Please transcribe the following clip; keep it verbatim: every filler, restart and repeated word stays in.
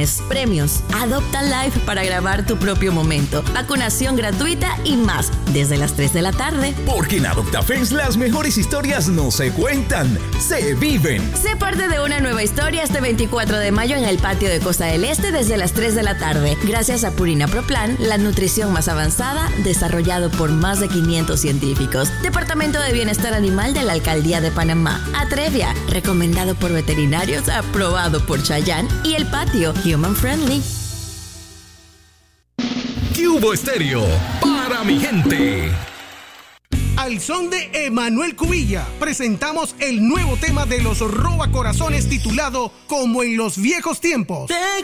promociones, premios, Adopta Live para grabar tu propio momento, vacunación gratuita y más, desde las tres de la tarde. Porque en AdoptaFest las mejores historias no se cuentan, se viven. Sé parte de una nueva historia este veinticuatro de mayo en el patio de Costa del Este desde las tres de la tarde, gracias a Purina Pro Plan, la nutrición más avanzada, desarrollado por más de quinientos científicos. Departamento de Bienestar Animal de la Alcaldía de Panamá. Atrevia, recomendado por veterinarios, aprobado por Chayanne. Y el patio, Human Friendly. Cubo Estéreo, para mi gente. Al son de Emanuel Cubilla, presentamos el nuevo tema de los Robacorazones titulado Como en los viejos tiempos. Te